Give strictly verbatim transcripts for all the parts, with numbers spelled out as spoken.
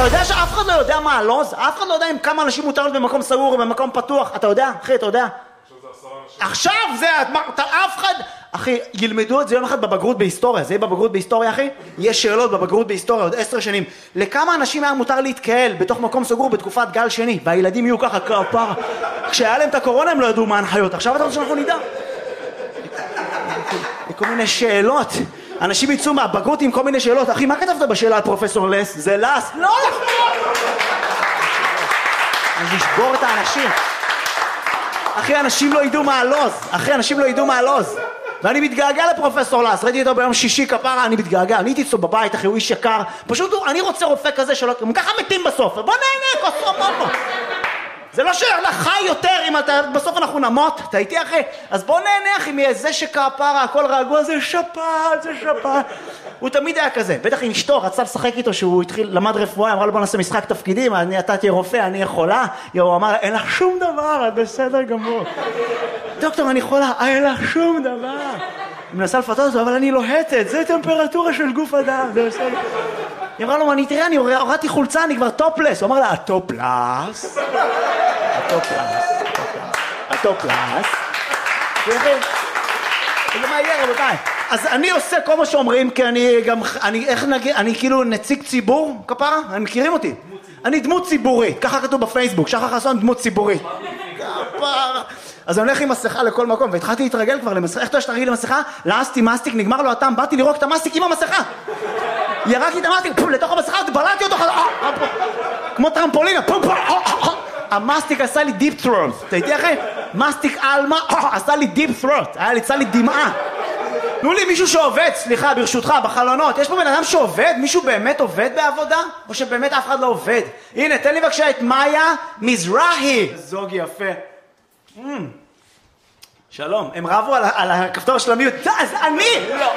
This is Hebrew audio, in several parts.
יודע שאף אחד לא יודע מה הלוז? אף אחד לא יודע עם כמה אנשים מותר במקום סגור או במקום פתוח. אתה יודע? אחי, אתה יודע? עכשיו זה, אף אחד... אחי, ילמדו את זה יום אחד בבגרות בהיסטוריה. זה יהיה בבגרות בהיסטוריה, אחי? יש שאלות בבגרות בהיסטוריה עוד עשר שנים. לכמה אנשים היה מותר להתקהל בתוך מקום סגור בתקופת גל שני? והילדים יהיו ככה כפרה. כשהיה להם את הקורונה הם לא ידעו מה ההנחיות. עכשיו אתה רוצה שאנחנו נדע? כל מיני שאלות. אנשים יצאו מהבגרות עם כל מיני שאלות. אחי, מה כתבת בשאלה על פרופסור לס? זה לס? לא נכון! אז לשבור את האנשים. אחי, אנשים לא ידעו מה הלוז. אחי, אנשים לא ידעו מה הלוז. ואני מתגעגע לפרופסור לס. ראיתי אותו ביום שישי כפרה, אני מתגעגע. אני הייתי אצלו בבית, אחי, הוא איש יקר. פשוט אני רוצה רופא כזה שלא... הם ככה מתים בסוף. בוא נהנה, כוסרמונו. זה לא שאלה חי יותר אם אתה, בסוף אנחנו נמות, אתה איתי אחי? אז בוא נהנה אחי מאיזה שכפרה, הכל רגוע, זה שפעת, זה שפעת. הוא תמיד היה כזה, בטח עם אשתו, רצה לשחק איתו שהוא התחיל, למד רפואה, אמרה לו בוא נעשה משחק תפקידים, אני, אתה תהיה רופא, אני יכולה. הוא אמר, אין לך שום דבר, את בסדר גמור. דוקטור, אני יכולה, אין לך שום דבר. היא מנסה לפתות אותו, אבל אני לוהטת, זה טמפרטורה של גוף אדם, זה בסדר. היא אמרה לו, אני תראה, אני הורדתי חולצה, אני כבר טופלס. הוא אמר לה, הטופלס? הטופלס, הטופלס. זה מה יהיה, רבותיי? אז אני עושה כל מה שאומרים, כי אני גם, אני, איך נגיד, אני כאילו נציג ציבור, כפרה? הם מכירים אותי? אני דמות ציבורית, ככה כתוב בפייסבוק, שחר חסון דמות ציבורית. כפרה. אז אני הולך עם מסכה לכל מקום, והתחלתי להתרגל כבר למסכה. איך אתה שתרגיל למסכה? לעסתי מסטיק, נגמר לו הטעם, באתי לרוק את המסטיק עם המסכה. ירקתי את המסטיק, לתוך המסכה, בלעתי אותו, כמו טרמפולינה, המסטיק עשה לי דיפ ת'רוט. אתה איתי אחי? מסטיק אלמה, עשה לי דיפ ת'רוט, היה לי, צא לי דמעה. תנו לי מישהו שעובד, סליחה, ברשותך, בחלונות. יש פה בן אדם שעובד? מישהו באמת עובד בעבודה? או שבאמת אף אחד לא עובד? הנה, תן לי בבקשה את מאיה מזרחי. זוג יפה. שלום, הם רבו על הכפתור של המיוט. אז אני! לא.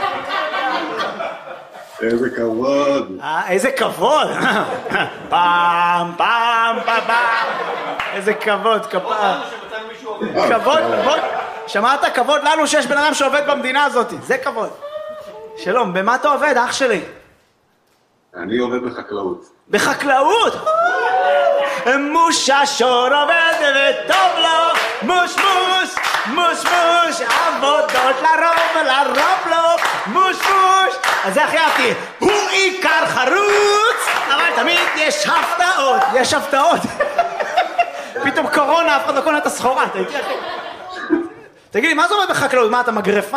איזה כבוד. אה, איזה כבוד. פעם, פעם, פעם, פעם. איזה כבוד, כפר. כבוד, כבוד. שמעת? כבוד לנו שיש בן אדם שעובד במדינה הזאת. זה כבוד. שלום, במה אתה עובד, אח שלי? אני עובד בחקלאות. בחקלאות? מושה שור עובד וטוב לו, מוש מוש, מוש מוש, עבודות לרוב, לרוב לו, מוש מוש. אז זה הכי אהבתי, הוא עיקר חרוץ, אבל תמיד יש הפתעות, יש הפתעות. פתאום קורונה, אף אחד לא קונה את הסחורה, אתה איתי אחי? תגיד לי, מה זה עובד בחקלאות? מה, אתה מגרפה?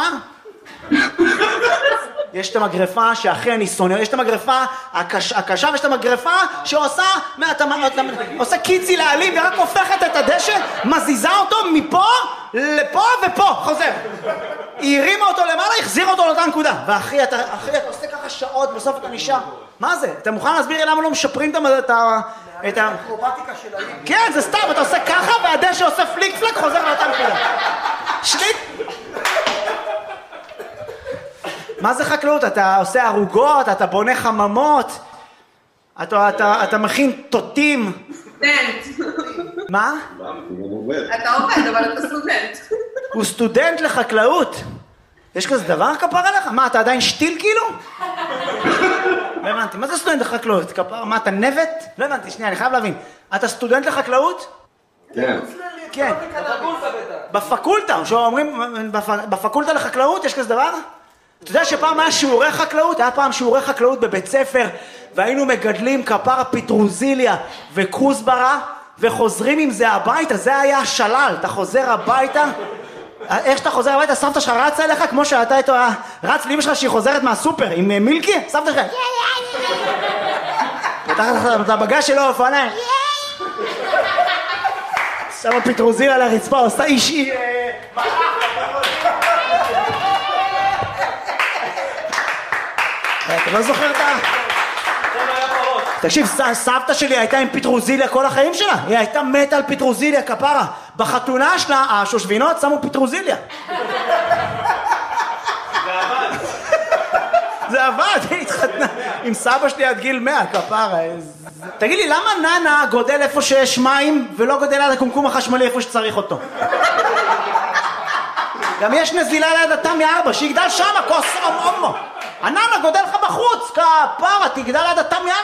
יש את המגרפה שאחי אני שונא, יש את המגרפה הקשה, הקשה ויש את המגרפה שעושה, מה, אתה, אתה, עושה קיצי להעלים ורק הופכת את הדשא, מזיזה אותו מפה לפה ופה, חוזר. היא הרימה אותו למעלה, החזירה אותו לאותה נקודה. ואחי, אתה, אחי, אתה עושה ככה שעות, בסוף אתה נשאר. מה זה? אתה מוכן להסביר לי למה לא משפרים את ה... את האקרובטיקה של העיר? כן, זה סתם, אתה עושה ככה והדשא עושה פליק פלק, חוזר לאותה נקודה. שליט. מה זה חקלאות? אתה עושה ערוגות, אתה בונה חממות, אתה, אתה, אתה מכין תותים. סטודנט. מה? אתה עובד, אבל אתה סטודנט. הוא סטודנט לחקלאות. יש כזה דבר כפר עליך? מה, אתה עדיין שתיל כאילו? לא הבנתי, מה זה סטודנט לחקלאות? כפר, מה, אתה נבט? לא הבנתי, שנייה, אני חייב להבין. אתה סטודנט לחקלאות? כן. כן. בפקולטה, שאומרים, בפקולטה לחקלאות יש כזה דבר? אתה יודע שפעם היה שיעורי חקלאות? היה פעם שיעורי חקלאות בבית ספר, והיינו מגדלים כפרה פיטרוזיליה וכוסברה, וחוזרים עם זה הביתה, זה היה השלל, אתה חוזר הביתה, איך שאתה חוזר הביתה, סבתא שלך רצה אליך, כמו שאתה איתו, רץ לאמא שלך שהיא חוזרת מהסופר, עם מילקי, סבתא שלך, פתחת את הבגז שלו, אופניים, שמה פיטרוזיליה לרצפה, עושה אישי, אתה לא זוכר את ה... תקשיב, סבתא שלי הייתה עם פיטרוזיליה כל החיים שלה. היא הייתה מתה על פיטרוזיליה, כפרה. בחתונה שלה, השושבינות שמו פיטרוזיליה. זה עבד. זה עבד, היא התחתנה עם סבא שלי עד גיל מאה, כפרה. תגיד לי, למה ננה גודל איפה שיש מים ולא גודל על הקומקום החשמלי איפה שצריך אותו? גם יש נזילה ליד התמי ארבע, שיגדל שמה, כוס אומו. הננה גודל לך בחוץ, כפרה, תגדל ליד התמי ארבע.